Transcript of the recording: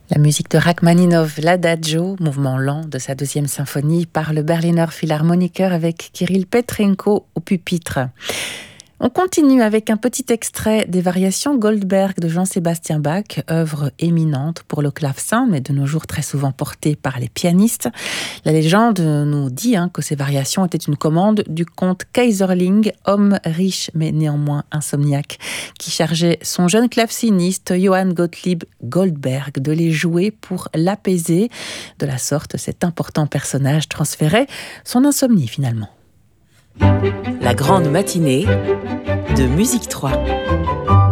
La musique de Rachmaninov, l'Adagio, mouvement lent de sa deuxième symphonie, par le Berliner Philharmoniker avec Kirill Petrenko au pupitre. On continue avec un petit extrait des variations Goldberg de Jean-Sébastien Bach, œuvre éminente pour le clavecin, mais de nos jours très souvent portée par les pianistes. La légende nous dit que ces variations étaient une commande du comte Kaiserling, homme riche mais néanmoins insomniaque, qui chargeait son jeune claveciniste Johann Gottlieb Goldberg de les jouer pour l'apaiser. De la sorte, cet important personnage transférait son insomnie finalement. La grande matinée de Musique 3.